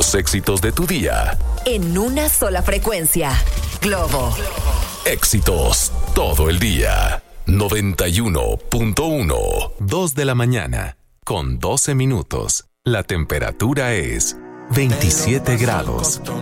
Los éxitos de tu día. En una sola frecuencia. Globo. Éxitos todo el día. 91.1. 2 de la mañana. Con 12 minutos. La temperatura es 27 grados.